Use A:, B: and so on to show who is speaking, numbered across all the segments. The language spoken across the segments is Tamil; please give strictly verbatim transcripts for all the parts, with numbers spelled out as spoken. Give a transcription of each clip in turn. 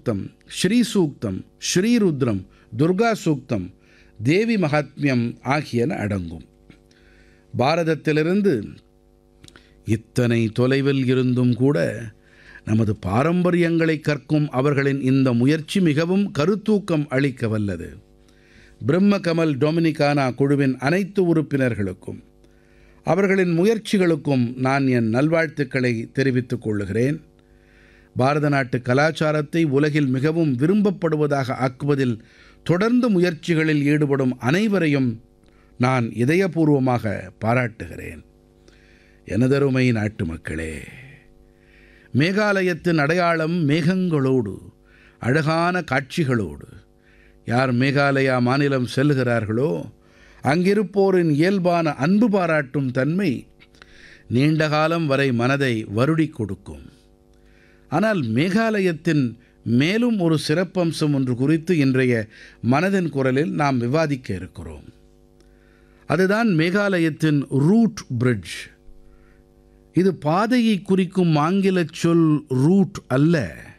A: சூக்தம், ஸ்ரீ சூக்தம், ஸ்ரீருத்ரம், துர்கா சூக்தம், தேவி மகாத்மியம் ஆகியன அடங்கும். பாரதத்திலிருந்து இத்தனை தொலைவில் இருந்தும் கூட நமது பாரம்பரியங்களை கற்கும் அவர்களின் இந்த முயற்சி மிகவும் கருத்தூக்கம் அளிக்க வல்லது. பிரம்ம கமல் டொமினிகானா குழுவின் அனைத்து உறுப்பினர்களுக்கும் அவர்களின் முயற்சிகளுக்கும் நான் என் நல்வாழ்த்துக்களை தெரிவித்துக் கொள்கிறேன். பாரத நாட்டு கலாச்சாரத்தை உலகில் மிகவும் விரும்பப்படுவதாக ஆக்குவதில் தொடர்ந்து முயற்சிகளில் ஈடுபடும் அனைவரையும் நான் இதயபூர்வமாக பாராட்டுகிறேன். எனதருமை நாட்டு மக்களே, மேகாலயத்தின் அடையாளம் மேகங்களோடு, அழகான காட்சிகளோடு. யார் மேகாலயா மாநிலம் செல்கிறார்களோ அங்கிருப்போரின் இயல்பான அன்பு பாராட்டும் தன்மை நீண்ட காலம் வரை மனதை வருடிக் கொடுக்கும். ஆனால் மேகாலயத்தின் மேலும் ஒரு சிறப்பம்சம் ஒன்று குறித்து இன்றைய மனதின் குரலில் நாம் விவாதிக்க இருக்கிறோம். அதுதான் மேகாலயத்தின் ரூட் பிரிட்ஜ். இது பாதையை குறிக்கும் ஆங்கில சொல் ரூட் அல்ல,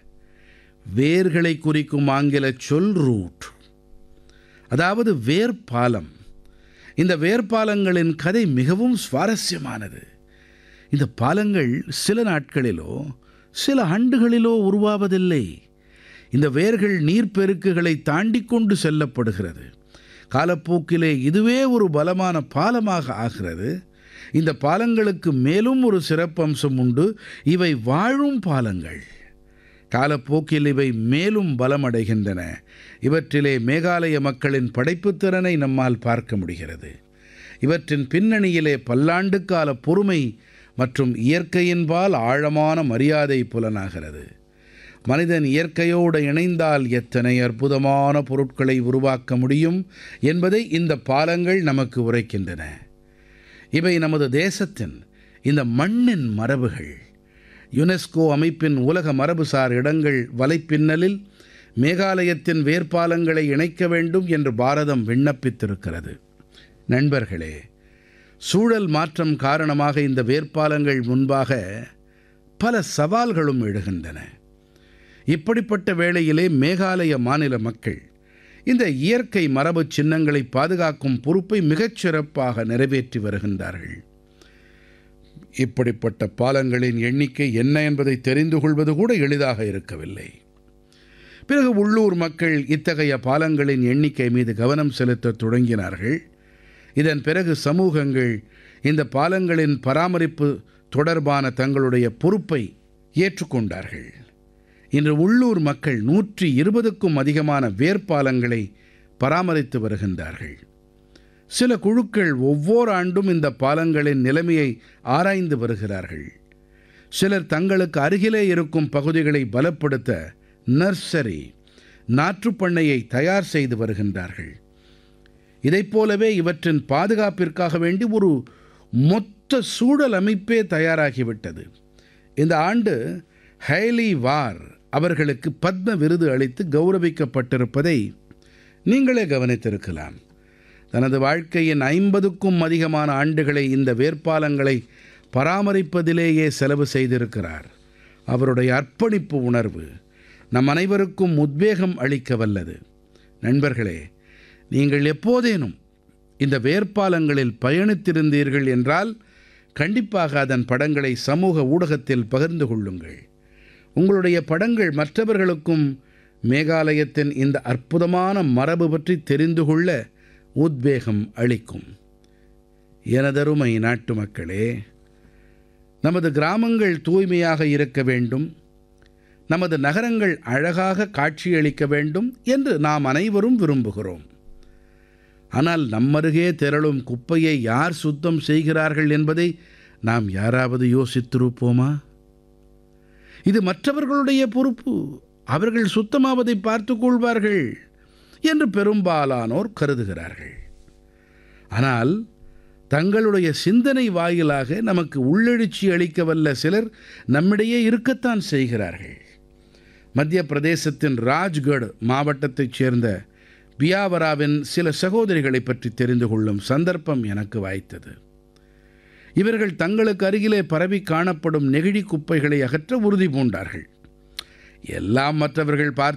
A: வேர்களை குறிக்கும் ஆங்கில சொல் ரூட், அதாவது வேர்பாலம். இந்த வேர்பாலங்களின் கதை மிகவும் சுவாரஸ்யமானது. இந்த பாலங்கள் சில நாட்களிலோ சில ஆண்டுகளிலோ உருவாவதில்லை. இந்த வேர்கள் நீர்ப்பெருக்குகளை தாண்டி கொண்டு செல்லப்படுகிறது. காலப்போக்கிலே இதுவே ஒரு பலமான பாலமாக ஆகிறது. இந்த பாலங்களுக்கு மேலும் ஒரு சிறப்பம்சம் உண்டு. இவை வாழும் பாலங்கள். காலப்போக்கில் இவை மேலும் பலமடைகின்றன. இவற்றிலே மேகாலய மக்களின் படைப்புத்திறனை நம்மால் பார்க்க முடிகிறது. இவற்றின் பின்னணியிலே பல்லாண்டுக்கால பொறுமை மற்றும் இயற்கையின்பால் ஆழமான மரியாதை புலனாகிறது. மனிதன் இயற்கையோடு இணைந்தால் எத்தனை அற்புதமான பொருட்களை உருவாக்க முடியும் என்பதை இந்த பாலங்கள் நமக்கு உரைக்கின்றன. இவை நமது தேசத்தின், இந்த மண்ணின் மரபுகள். யுனெஸ்கோ அமைப்பின் உலக மரபுசார் இடங்கள் வலைப்பின்னலில் மேகாலயத்தின் வேர்பாலங்களை இணைக்க வேண்டும் என்று பாரதம் விண்ணப்பித்திருக்கிறது. நண்பர்களே, சூழல் மாற்றம் காரணமாக இந்த வேர்பாலங்கள் முன்பாக பல சவால்களும் எழுகின்றன. இப்படிப்பட்ட வேளையிலே மேகாலய மாநில மக்கள் இந்த இயற்கை மரபு சின்னங்களை பாதுகாக்கும் பொறுப்பை மிகச் சிறப்பாக நிறைவேற்றி வருகின்றார்கள். இப்படிப்பட்ட பாலங்களின் எண்ணிக்கை என்ன என்பதை தெரிந்து கொள்வது கூட எளிதாக இருக்கவில்லை. பிறகு உள்ளூர் மக்கள் இத்தகைய பாலங்களின் எண்ணிக்கை மீது கவனம் செலுத்த தொடங்கினார்கள். இதன் பிறகு சமூகங்கள் இந்த பாலங்களின் பராமரிப்பு தொடர்பான தங்களுடைய பொறுப்பை ஏற்றுக்கொண்டார்கள். இன்று உள்ளூர் மக்கள் நூற்றி இருபதுக்கும் அதிகமான வேர்பாலங்களை பராமரித்து வருகின்றார்கள். சில குழுக்கள் ஒவ்வொரு ஆண்டும் இந்த பாலங்களின் நிலைமையை ஆராய்ந்து வருகிறார்கள். சிலர் தங்களுக்கு அருகிலே இருக்கும் பகுதிகளை பலப்படுத்த நர்சரி, நாற்றுப்பண்ணையை தயார் செய்து வருகின்றார்கள். இதைப் போலவே இவற்றின் பாதுகாப்பிற்காக வேண்டி ஒரு மொத்த சூழல் அமைப்பே தயாராகிவிட்டது. இந்த ஆண்டு ஹைலி வார் அவர்களுக்கு பத்ம விருது அளித்து கௌரவிக்கப்பட்டிருப்பதை நீங்களே கவனித்திருக்கலாம். தனது வாழ்க்கையின் ஐம்பதுக்கும் அதிகமான ஆண்டுகளை இந்த வேர்பாலங்களை பராமரிப்பதிலேயே செலவு செய்திருக்கிறார். அவருடைய அர்ப்பணிப்பு உணர்வு நம் அனைவருக்கும் உத்வேகம் அளிக்க வல்லது. நண்பர்களே, நீங்கள் எப்போதேனும் இந்த வேர்பாலங்களில் பயணித்திருந்தீர்கள் என்றால் கண்டிப்பாக அதன் படங்களை சமூக ஊடகத்தில் பகிர்ந்து கொள்ளுங்கள். உங்களுடைய படங்கள் மற்றவர்களுக்கும் மேகாலயத்தின் இந்த அற்புதமான மரபு பற்றி தெரிந்து கொள்ள உத்வேகம் அளிக்கும். எனதருமை நாட்டு மக்களே, நமது கிராமங்கள் தூய்மையாக இருக்க வேண்டும், நமது நகரங்கள் அழகாக காட்சியளிக்க வேண்டும் என்று நாம் அனைவரும் விரும்புகிறோம். ஆனால் நம்மருகே திரளும் குப்பையை யார் சுத்தம் செய்கிறார்கள் என்பதை நாம் யாராவது யோசித்திருப்போமா? இது மற்றவர்களுடைய பொறுப்பு, அவர்கள் சுத்தமாவதை பார்த்துக் கொள்வார்கள் என்று பெரும்பாலானோர் கருதுகிறார்கள். ஆனால் தங்களுடைய சிந்தனை வாயிலாக நமக்கு உள்ளெழுச்சி அளிக்க வல்ல சிலர் நம்மிடையே இருக்கத்தான் செய்கிறார்கள். மத்திய பிரதேசத்தின் ராஜ்கட் மாவட்டத்தைச் சேர்ந்த பியாவராவின் சில சகோதரிகளை பற்றி தெரிந்து கொள்ளும் சந்தர்ப்பம் எனக்கு வாய்த்தது. இவர்கள் தங்களுக்கு அருகிலே பரவி காணப்படும் நெகிழி குப்பைகளை அகற்ற உறுதி பூண்டார்கள். எல்லாம் மற்றவர்கள் பார்த்து